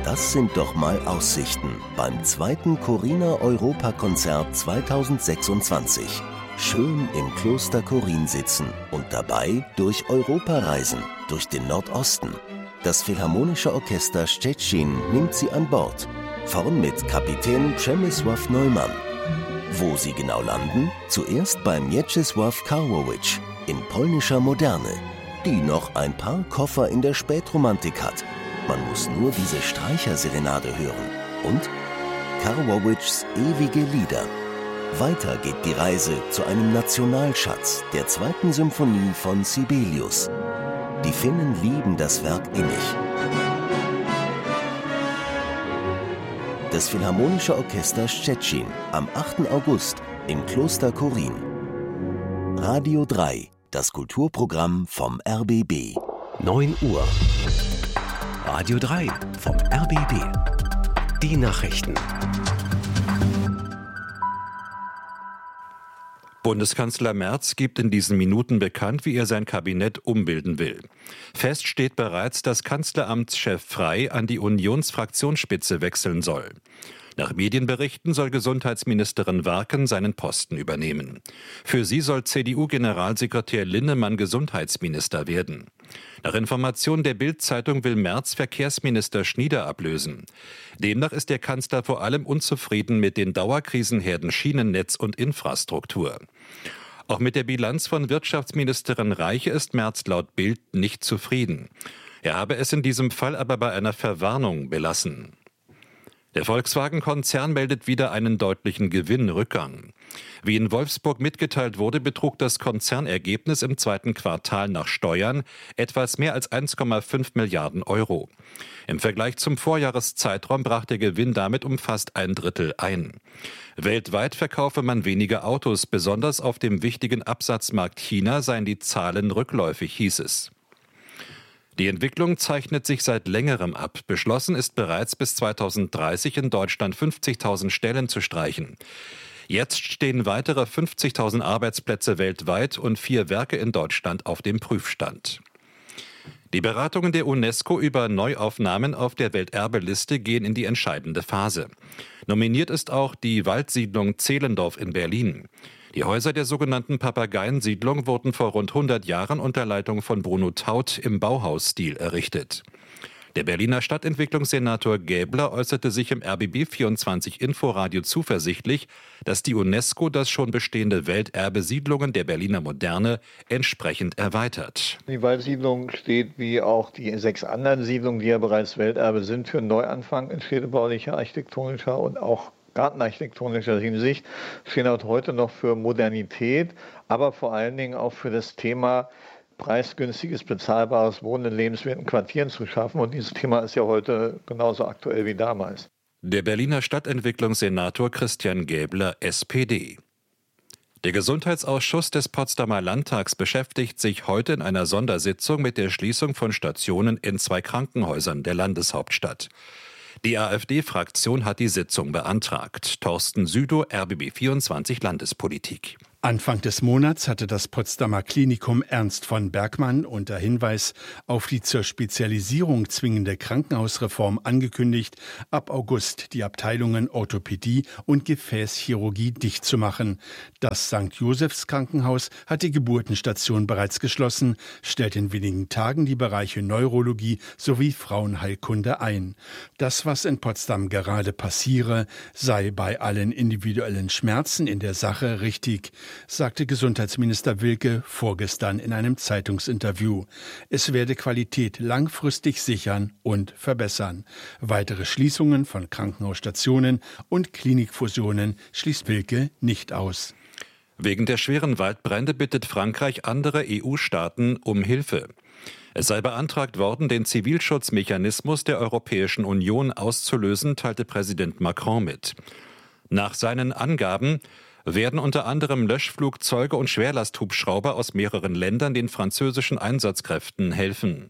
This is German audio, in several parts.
Das sind doch mal Aussichten beim zweiten Coriner Europakonzert 2026. Schön im Kloster Korin sitzen und dabei durch Europa reisen, durch den Nordosten. Das Philharmonische Orchester Szczecin nimmt sie an Bord. Vorn mit Kapitän Przemysław Neumann. Wo sie genau landen? Zuerst beim Mieczysław Karłowicz in polnischer Moderne, die noch ein paar Koffer in der Spätromantik hat. Man muss nur diese Streicherserenade hören. Und Karłowiczs ewige Lieder. Weiter geht die Reise zu einem Nationalschatz, der 2. Symphonie von Sibelius. Die Finnen lieben das Werk innig. Das Philharmonische Orchester Szczecin am 8. August im Kloster Korin. Radio 3, das Kulturprogramm vom RBB. 9 Uhr. Radio 3 vom RBB. Die Nachrichten. Bundeskanzler Merz gibt in diesen Minuten bekannt, wie er sein Kabinett umbilden will. Fest steht bereits, dass Kanzleramtschef Frey an die Unionsfraktionsspitze wechseln soll. Nach Medienberichten soll Gesundheitsministerin Warken seinen Posten übernehmen. Für sie soll CDU-Generalsekretär Linnemann Gesundheitsminister werden. Nach Informationen der Bild-Zeitung will Merz Verkehrsminister Schnieder ablösen. Demnach ist der Kanzler vor allem unzufrieden mit den Dauerkrisenherden Schienennetz und Infrastruktur. Auch mit der Bilanz von Wirtschaftsministerin Reiche ist Merz laut Bild nicht zufrieden. Er habe es in diesem Fall aber bei einer Verwarnung belassen. Der Volkswagen-Konzern meldet wieder einen deutlichen Gewinnrückgang. Wie in Wolfsburg mitgeteilt wurde, betrug das Konzernergebnis im 2. Quartal nach Steuern etwas mehr als 1,5 Milliarden Euro. Im Vergleich zum Vorjahreszeitraum brach der Gewinn damit um fast ein Drittel ein. Weltweit verkaufe man weniger Autos, besonders auf dem wichtigen Absatzmarkt China seien die Zahlen rückläufig, hieß es. Die Entwicklung zeichnet sich seit längerem ab. Beschlossen ist bereits bis 2030 in Deutschland 50.000 Stellen zu streichen. Jetzt stehen weitere 50.000 Arbeitsplätze weltweit und 4 Werke in Deutschland auf dem Prüfstand. Die Beratungen der UNESCO über Neuaufnahmen auf der Welterbeliste gehen in die entscheidende Phase. Nominiert ist auch die Waldsiedlung Zehlendorf in Berlin. Die Häuser der sogenannten Papageiensiedlung wurden vor rund 100 Jahren unter Leitung von Bruno Taut im Bauhausstil errichtet. Der Berliner Stadtentwicklungssenator Gäbler äußerte sich im RBB24 Inforadio zuversichtlich, dass die UNESCO das schon bestehende Welterbe Siedlungen der Berliner Moderne entsprechend erweitert. Die Waldsiedlung steht wie auch die 6 anderen Siedlungen, die ja bereits Welterbe sind, für einen Neuanfang in städtebaulicher, architektonischer und auch gartenarchitektonischer Hinsicht, stehen auch heute noch für Modernität, aber vor allen Dingen auch für das Thema preisgünstiges, bezahlbares Wohnen in lebenswerten Quartieren zu schaffen. Und dieses Thema ist ja heute genauso aktuell wie damals. Der Berliner Stadtentwicklungssenator Christian Gäbler, SPD. Der Gesundheitsausschuss des Potsdamer Landtags beschäftigt sich heute in einer Sondersitzung mit der Schließung von Stationen in 2 Krankenhäusern der Landeshauptstadt. Die AfD-Fraktion hat die Sitzung beantragt. Thorsten Südow, RBB24 Landespolitik. Anfang des Monats hatte das Potsdamer Klinikum Ernst von Bergmann unter Hinweis auf die zur Spezialisierung zwingende Krankenhausreform angekündigt, ab August die Abteilungen Orthopädie und Gefäßchirurgie dicht zu machen. Das St. Josephs Krankenhaus hat die Geburtenstation bereits geschlossen, stellt in wenigen Tagen die Bereiche Neurologie sowie Frauenheilkunde ein. Das, was in Potsdam gerade passiere, sei bei allen individuellen Schmerzen in der Sache richtig, sagte Gesundheitsminister Wilke vorgestern in einem Zeitungsinterview. Es werde Qualität langfristig sichern und verbessern. Weitere Schließungen von Krankenhausstationen und Klinikfusionen schließt Wilke nicht aus. Wegen der schweren Waldbrände bittet Frankreich andere EU-Staaten um Hilfe. Es sei beantragt worden, den Zivilschutzmechanismus der Europäischen Union auszulösen, teilte Präsident Macron mit. Nach seinen Angaben werden unter anderem Löschflugzeuge und Schwerlasthubschrauber aus mehreren Ländern den französischen Einsatzkräften helfen.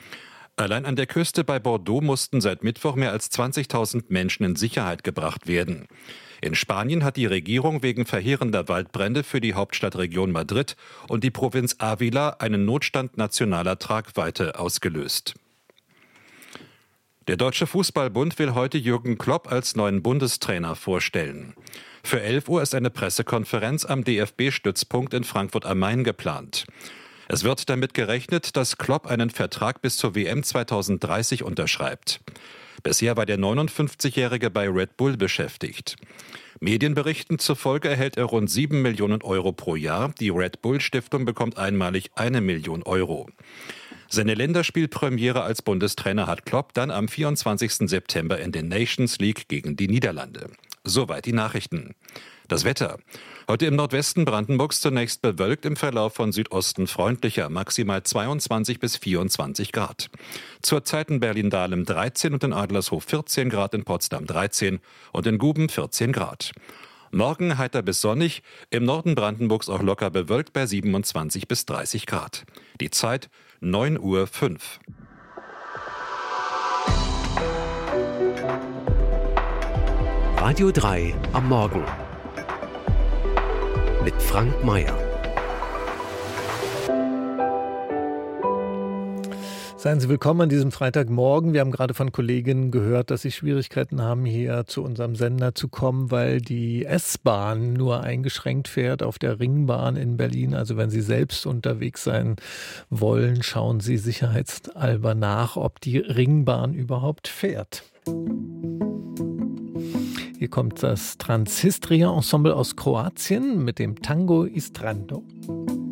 Allein an der Küste bei Bordeaux mussten seit Mittwoch mehr als 20.000 Menschen in Sicherheit gebracht werden. In Spanien hat die Regierung wegen verheerender Waldbrände für die Hauptstadtregion Madrid und die Provinz Ávila einen Notstand nationaler Tragweite ausgelöst. Der Deutsche Fußballbund will heute Jürgen Klopp als neuen Bundestrainer vorstellen. Für 11 Uhr ist eine Pressekonferenz am DFB-Stützpunkt in Frankfurt am Main geplant. Es wird damit gerechnet, dass Klopp einen Vertrag bis zur WM 2030 unterschreibt. Bisher war der 59-Jährige bei Red Bull beschäftigt. Medienberichten zufolge erhält er rund 7 Millionen Euro pro Jahr. Die Red Bull-Stiftung bekommt einmalig 1 Million Euro. Seine Länderspielpremiere als Bundestrainer hat Klopp dann am 24. September in der Nations League gegen die Niederlande. Soweit die Nachrichten. Das Wetter. Heute im Nordwesten Brandenburgs zunächst bewölkt, im Verlauf von Südosten freundlicher, maximal 22 bis 24 Grad. Zurzeit in Berlin-Dahlem 13 und in Adlershof 14 Grad, in Potsdam 13 und in Guben 14 Grad. Morgen heiter bis sonnig, im Norden Brandenburgs auch locker bewölkt bei 27 bis 30 Grad. Die Zeit 9:05 Uhr. Radio 3 am Morgen mit Frank Mayer. Seien Sie willkommen an diesem Freitagmorgen. Wir haben gerade von Kolleginnen gehört, dass sie Schwierigkeiten haben, hier zu unserem Sender zu kommen, weil die S-Bahn nur eingeschränkt fährt auf der Ringbahn in Berlin. Also wenn Sie selbst unterwegs sein wollen, schauen Sie sicherheitshalber nach, ob die Ringbahn überhaupt fährt. Hier kommt das Transistria Ensemble aus Kroatien mit dem Tango Istrando.